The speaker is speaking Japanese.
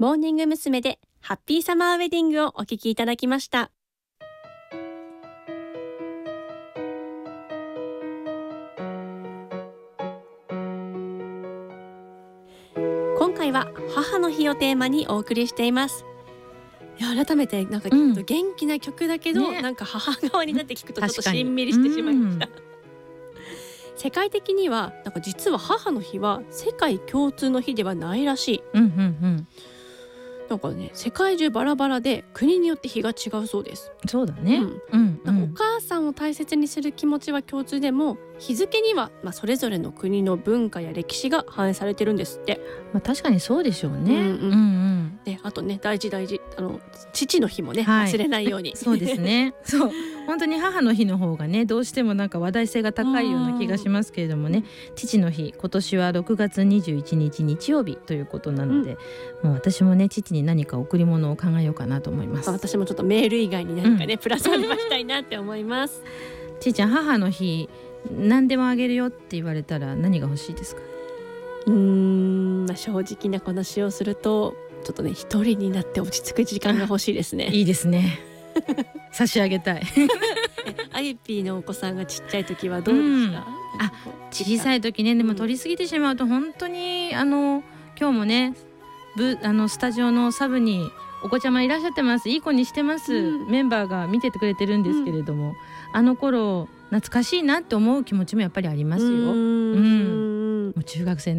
モーニング娘。でハッピーサマーウェディングをお聞きいただきました。今回は母の日をテーマにお送りしています。いや、改めてなんか聞くと元気な曲だけど、なんか母側になって聞くとちょっとしんみりしてしまいました。世界的にはなんか実は母の日は世界共通の日ではないらしい。なんかね、世界中バラバラで国によって日が違うそうです。 そうだね。 お母さんを大切にする気持ちは共通でも、日付にはそれぞれの国の文化や歴史が反映されてるんですって。 確かにそうでしょうね。 で、あとね、大事父の日もね、忘れないように。 そうですね。そう、本当に母の日の方がね、どうしてもなんか話題性が高いような気がしますけれどもね、父の日、今年は6月21日日曜日ということなので、もう私もね、父に何か贈り物を考えようかなと思います。 私もちょっとメール以外に何かね、プラスアルファしたいなって思います。 ちいちゃん、母の日何でもあげるよって言われたら何が欲しいですか？ 正直な話をすると、ちょっとね、一人になって落ち着く時間が欲しいですね。 いいですね。差し上げたい。 あゆぴーのお子さんがちっちゃい時はどうですか？ 小さい時ね、でも取りすぎてしまうと本当に今日もね、スタジオのサブにお子ちゃまいらっしゃってます。いい子にしてます、メンバーが見ててくれてるんですけれども、あの頃懐かしいなって思う気持ちもやっぱりありますよ。もう中学生